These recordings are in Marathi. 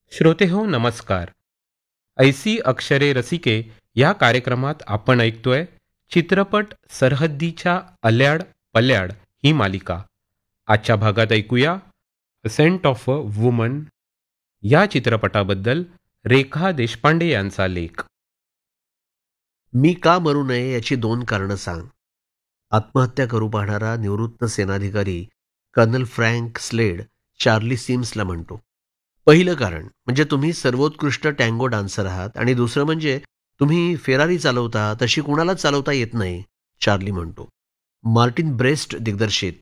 श्रोते हो नमस्कार. ऐसी अक्षरे रसिके या कार्यक्रमात आपण ऐकतोय चित्रपट सरहद्दीच्या अल्याड पल्याड ही मालिका. आजच्या भागात ऐकूया सेंट ऑफ अ वुमन या चित्रपटाबद्दल रेखा देशपांडे यांचा लेख. मी का मरू नये याची दोन कारणं सांग. आत्महत्या करू पाहणारा निवृत्त सेनाधिकारी कर्नल फ्रँक स्लेड चार्ली सिम्सला म्हणतो. पहिलं कारण म्हणजे तुम्ही सर्वोत्कृष्ट टँगो डान्सर आहात आणि दुसरं म्हणजे तुम्ही फेरारी चालवता तशी कुणालाच चालवता येत नाही, चार्ली म्हणतो. मार्टिन ब्रेस्ट दिग्दर्शित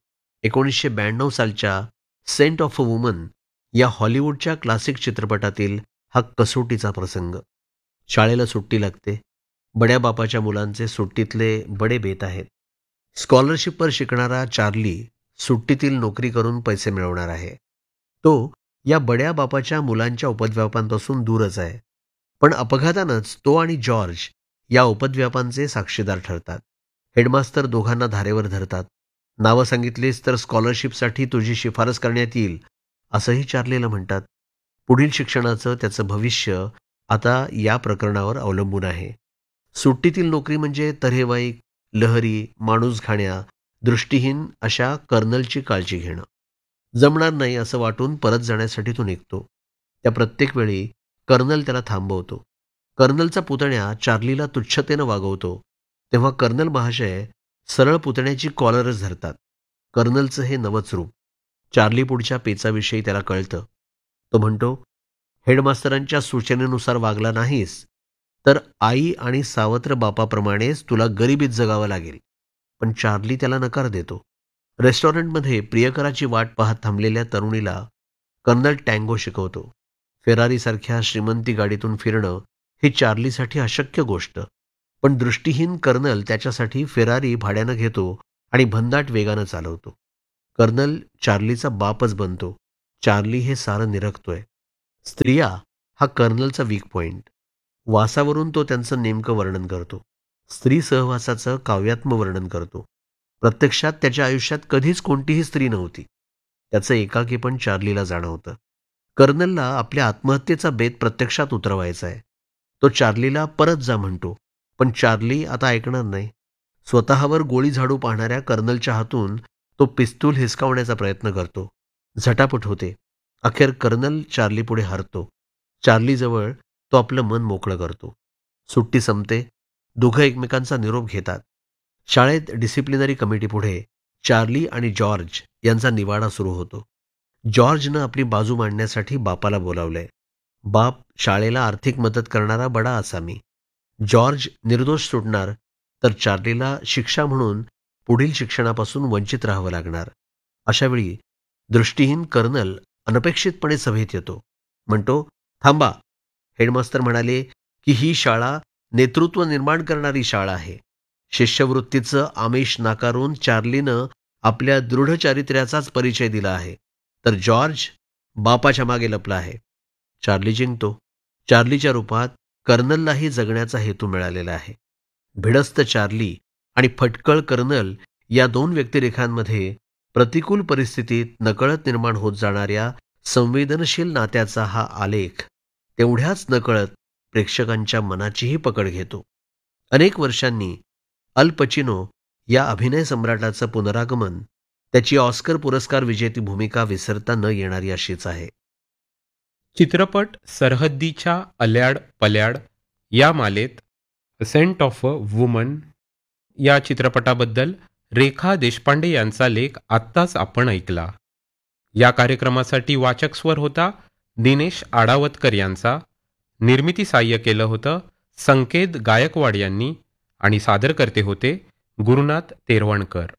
1992 सालच्या सेंट ऑफ अ वुमन या हॉलिवूडच्या क्लासिक चित्रपटातील हा कसोटीचा प्रसंग. शाळेला सुट्टी लागते. बड्या बापाच्या मुलांचे सुट्टीतले बडे बेत आहेत. स्कॉलरशिपवर शिकणारा चार्ली सुट्टीतील नोकरी करून पैसे मिळवणार आहे. तो या बड्या बापाच्या मुलांच्या उपद्व्यापांपासून दूरच आहे. पण अपघातानंच तो आणि जॉर्ज या उपद्व्यापांचे साक्षीदार ठरतात. हेडमास्तर दोघांना धारेवर धरतात. नावं सांगितलीस तर स्कॉलरशिपसाठी तुझी शिफारस करण्यात येईल असंही चार्लीला म्हणतात. पुढील शिक्षणाचं त्याचं भविष्य आता या प्रकरणावर अवलंबून आहे. सुट्टीतील नोकरी म्हणजे तऱ्हेवाईक, लहरी, माणूस घाण्या, दृष्टीहीन अशा कर्नलची काळजी घेणं. जमणार नाही असं वाटून परत जाण्यासाठी तो निघतो. त्या प्रत्येक वेळी कर्नल त्याला थांबवतो. कर्नलचा पुतण्या चार्लीला तुच्छतेनं वागवतो तेव्हा कर्नल महाशय सरळ पुतण्याची कॉलरच धरतात. कर्नलचं हे नवच रूप. चार्ली पुढच्या पेचाविषयी त्याला कळतं. तो म्हणतो, हेडमास्तरांच्या सूचनेनुसार वागला नाहीस तर आई आणि सावत्र बापाप्रमाणेच तुला गरिबीत जगावं लागेल. पण चार्ली त्याला नकार देतो. रेस्टॉरंटमध्ये प्रियकराची वाट पाहत थांबलेल्या तरुणीला कर्नल टँगो शिकवतो. फेरारीसारख्या श्रीमंती गाडीतून फिरणं ही चार्लीसाठी अशक्य गोष्ट. पण दृष्टीहीन कर्नल त्याच्यासाठी फेरारी भाड्यानं घेतो आणि भंदाट वेगानं चालवतो. कर्नल चार्लीचा बापच बनतो. चार्ली हे सारं निरखतोय. स्त्रिया हा कर्नलचा वीक पॉइंट. वासावरून तो त्यांचं नेमकं वर्णन करतो. स्त्री सहवासाचं काव्यात्म वर्णन करतो. प्रत्यक्षात त्याच्या आयुष्यात कधीच कोणतीही स्त्री नव्हती. त्याचं एकाकीपण चार्लीला जाणवतं. कर्नलला आपल्या आत्महत्येचा बेत प्रत्यक्षात उतरवायचा आहे. तो चार्लीला परत जा म्हणतो, पण चार्ली आता ऐकणार नाही. स्वतःवर गोळी झाडू पाहणाऱ्या कर्नलच्या हातून तो पिस्तूल हिसकावण्याचा प्रयत्न करतो. झटापट होते. अखेर कर्नल चार्लीपुढे हरतो. चार्लीजवळ तो आपलं मन मोकळं करतो. सुट्टी संपते. दोघं एकमेकांचा निरोप घेतात. शाळेत डिसिप्लिनरी कमिटीपुढे चार्ली आणि जॉर्ज यांचा निवाडा सुरू होतो. जॉर्जनं आपली बाजू मांडण्यासाठी बापाला बोलावलंय. बाप शाळेला आर्थिक मदत करणारा बडा आसामी. जॉर्ज निर्दोष सुटणार तर चार्लीला शिक्षा म्हणून पुढील शिक्षणापासून वंचित राहावं लागणार. अशावेळी दृष्टीहीन कर्नल अनपेक्षितपणे सभेत येतो. म्हणतो, थांबा. हेडमास्तर म्हणाले की ही शाळा नेतृत्व निर्माण करणारी शाळा आहे. शिष्यवृत्तीचं आमिष नाकारून चार्लीनं आपल्या दृढ चारित्र्याचाच परिचय दिला आहे, तर जॉर्ज बापाच्या मागे लपला आहे. चार्ली जिंकतो. चार्लीच्या रूपात कर्नललाही जगण्याचा हेतू मिळालेला आहे. भिडस्त चार्ली आणि फटकळ कर्नल या दोन व्यक्तिरेखांमध्ये प्रतिकूल परिस्थितीत नकळत निर्माण होत जाणाऱ्या संवेदनशील नात्याचा हा आलेख तेवढ्याच नकळत प्रेक्षकांच्या मनाचीही पकड घेतो. अनेक वर्षांनी अल पचिनो या अभिनय सम्राटाचं पुनरागमन त्याची ऑस्कर पुरस्कार विजेती भूमिका विसरता न येणारी अशीच आहे. चित्रपट सरहद्दीच्या अल्याड पल्याड या मालेत सेंट ऑफ अ वुमन या चित्रपटाबद्दल रेखा देशपांडे यांचा लेख आत्ताच आपण ऐकला. या कार्यक्रमासाठी वाचक स्वर होता दिनेश आडावतकर यांचा. निर्मिती साह्य केलं होतं संकेत गायकवाड यांनी आणि सादरकर्ते होते गुरुनाथ तेरवणकर.